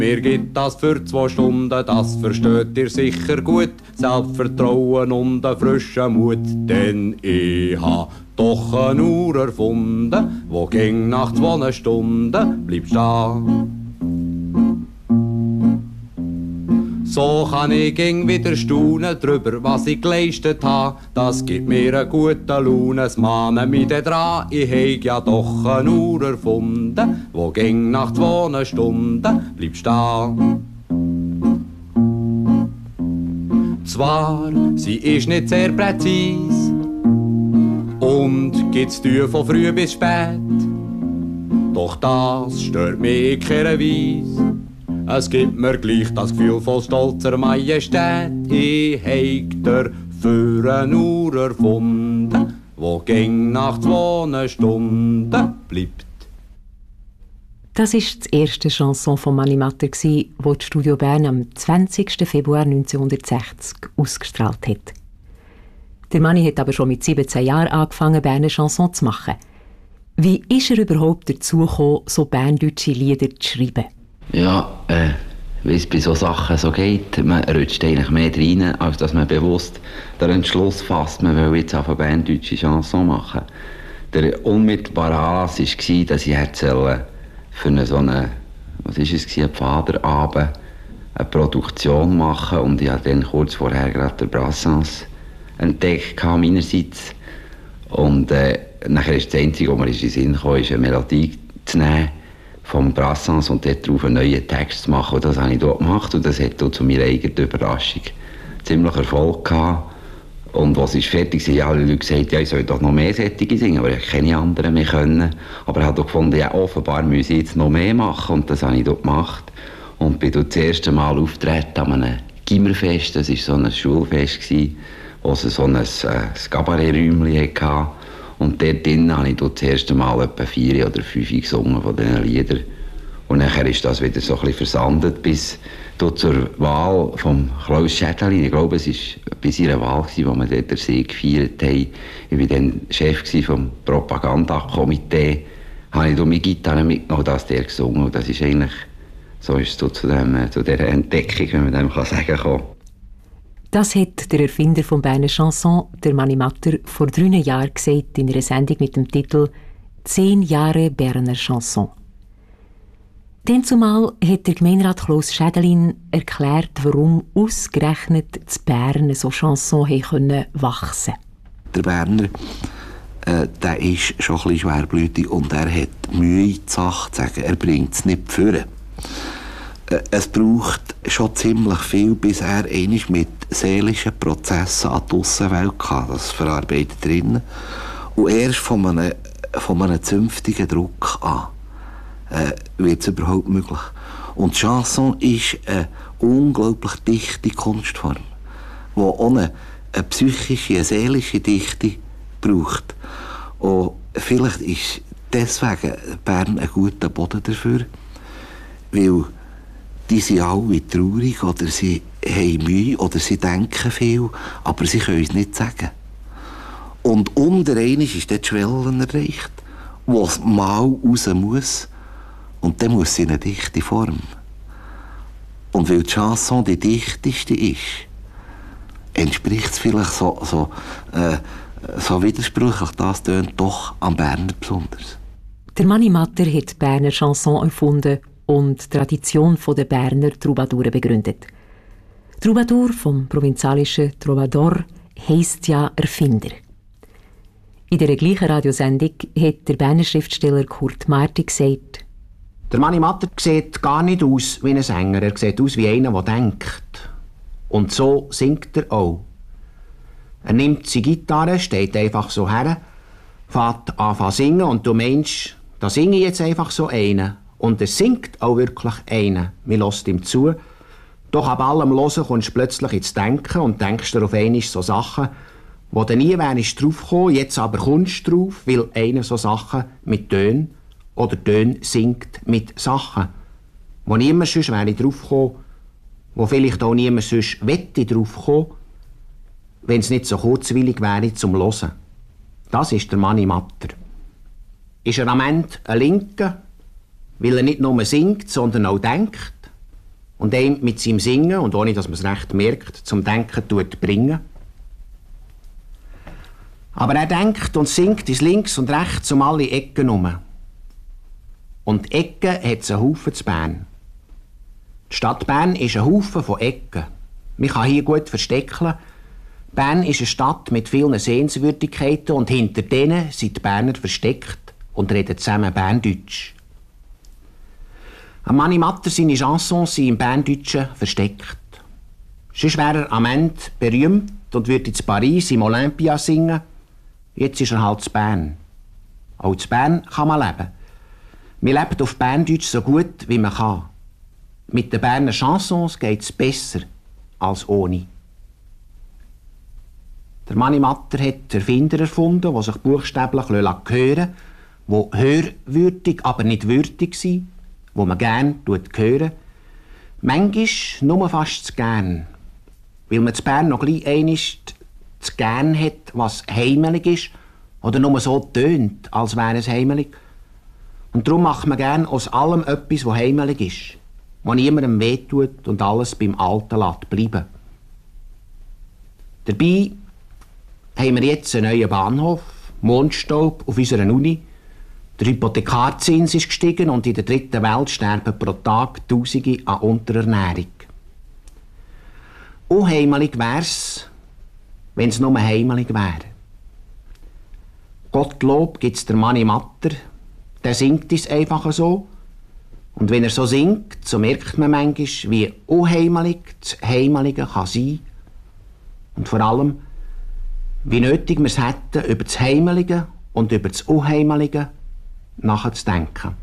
Mir gibt das für 2 Stunden, das versteht ihr sicher gut. Selbstvertrauen und einen frischen Mut, denn ich hab doch eine Uhr erfunden, wo ging nach 2 Stunden bleibt stehen. So kann ich ging wieder staunen drüber, was ich geleistet ha. Das gibt mir eine gute Laune, es mahne mich dran. Ich heig ja doch eine Uhr erfunden, wo ging nach 2 Stunden bleibt stehen. Zwar, sie ist nicht sehr präzis und gibt's Tür von früh bis spät, doch das stört mich in keiner Weise. Es gibt mir gleich das Gefühl von stolzer Majestät. Ich heig der für eine Uhr erfunden, wo ging nach 2 Stunden bleibt. Das war die erste Chanson von Mani Matter, die das Studio Bern am 20. Februar 1960 ausgestrahlt hat. Der Mani hat aber schon mit 17 Jahren angefangen, Berner Chanson zu machen. Wie ist er überhaupt dazu gekommen, so berndeutsche Lieder zu schreiben? Ja, wie es bei so Sachen so geht, man rutscht eigentlich mehr rein, als dass man bewusst den Entschluss fasst, man will jetzt eine berndeutsche Chanson machen. Der unmittelbare Anlass war, dass ich für einen Vaterabend eine Produktion machen, und ich habe dann kurz vorher gerade den Brassens entdeckt meinerseits. Und nachher ist das Einzige, was mir in den Sinn kam, eine Melodie zu nehmen vom Brassens und darauf einen neuen Text zu machen. Und das habe ich dort gemacht, und das hat auch zu meiner eigenen Überraschung ziemlich Erfolg gehabt. Und als es fertig war, haben alle Leute gesagt, ja, ich soll doch noch mehr Sättige singen, aber ich keine anderen mehr können. Aber ich habe gefunden, ja, offenbar muss ich jetzt noch mehr machen, und das habe ich dort gemacht. Und bin dort das erste Mal aufgetreten an einem Gimmerfest, das war so ein Schulfest, wo es so ein Kabaretträumchen hatte. Und dort drinnen habe ich das erste Mal etwa 4 oder 5 gesungen von diesen Liedern. Und nachher ist das wieder so ein bisschen versandet bis zur Wahl von Klaus Schädelin. Ich glaube, es war bei seiner Wahl, wo wir dort den Sieg gefeiert haben. Ich war dann Chef vom Propagandakomitee. Habe ich meine Gitarre mitgenommen, das der gesungen. Und das ist eigentlich, so ist es zu dieser Entdeckung, wenn man dem sagen kann. Das hat der Erfinder von Berner Chanson, der Mani Matter, vor 3 Jahren gesagt in einer Sendung mit dem Titel «10 Jahre Berner Chanson». Dann zumal hat der Gemeinderat Klaus Schädelin erklärt, warum ausgerechnet zu Bern so Chanson wachsen konnten. Der Berner der ist schon ein bisschen schwerblütig und er hat Mühe, die Sache zu sagen. Er bringt es nicht vor. Es braucht schon ziemlich viel, bis er einmal mit seelischen Prozessen an die Aussenwelt kann. Das verarbeitet drinnen. Und erst von einem zünftigen Druck an wird es überhaupt möglich. Und die Chanson ist eine unglaublich dichte Kunstform, die ohne eine psychische, eine seelische Dichte braucht. Und vielleicht ist deswegen Bern ein guter Boden dafür, weil die sind alle traurig oder sie haben Mühe oder sie denken viel, aber sie können es nicht sagen. Und unter einmal ist die Schwelle erreicht, wo es mal raus muss. Und dann muss sie in eine dichte Form. Und weil die Chanson die dichteste ist, entspricht es vielleicht so widersprüchlich, das tönt doch am Berner besonders. Der Mani Matter hat die Berner Chanson erfunden und die Tradition der Berner Troubadouren begründet. Troubadour vom provenzalischen Trovador heisst ja Erfinder. In der gleichen Radiosendung hat der Berner Schriftsteller Kurt Marti gesagt: Der Mani Matter sieht gar nicht aus wie ein Sänger, er sieht aus wie einer, der denkt. Und so singt er auch. Er nimmt seine Gitarre, steht einfach so her, fängt an zu singen und du meinst, da singe ich jetzt einfach so einen. Und er singt auch wirklich einen. Man hört ihm zu. Doch ab allem Hören kommst du plötzlich ins Denken und denkst dir auf einmal so Sachen, wo du nie wärst drauf gekommen, jetzt aber kommst du drauf, weil einer so Sachen mit Tönen oder Töne singt mit Sachen, wo niemand sonst wäre drauf gekommen, wo vielleicht auch niemand sonst wette drauf kommen, wenn es nicht so kurzweilig wäre zum Hören. Das ist der Mani Matter. Ist er am Ende ein Linker, weil er nicht nur singt, sondern auch denkt? und einem mit seinem Singen, und ohne dass man es recht merkt, zum Denken bringen. Aber er denkt und singt ins Links und Rechts um alle Ecken herum. Und Ecken hat es einen Haufen zu Bern. Die Stadt Bern ist ein Haufen von Ecken. Man kann hier gut verstecken. Bern ist eine Stadt mit vielen Sehenswürdigkeiten und hinter denen sind die Berner versteckt und reden zusammen Berndeutsch. Mani Matter seine Chansons sind im Berndeutschen versteckt. Sonst wäre er am Ende berühmt und würde in Paris im Olympia singen. Jetzt ist er halt zu Bern. Auch zu Bern kann man leben. Man lebt auf Berndeutsch so gut, wie man kann. Mit den Berner Chansons geht es besser als ohne. Der Mani Matter hat Erfinder erfunden, die sich buchstäblich hören lassen, die hörwürdig, aber nicht würdig sind, die man gerne hören. Manchmal nur fast zu gern, weil man zu Bern noch gleich einmal zu gern hat, was heimelig ist, oder nur so tönt, als wäre es heimelig. Und darum macht man gern aus allem etwas, was heimelig ist, was niemandem wehtut und alles beim Alten lässt bleiben. Dabei haben wir jetzt einen neuen Bahnhof, Mondstaub auf unserer Uni. Der Hypothekarzins ist gestiegen und in der dritten Welt sterben pro Tag Tausende an Unterernährung. Unheimelig wär's, wenn es nur heimelig wäre. Gottlob gibt's der Mani Matter, der singt es einfach so. Und wenn er so singt, so merkt man manchmal, wie unheimelig das Heimelige kann sein. Und vor allem, wie nötig wir es hätten, über das Heimelige und über das Unheimelige nachzudenken.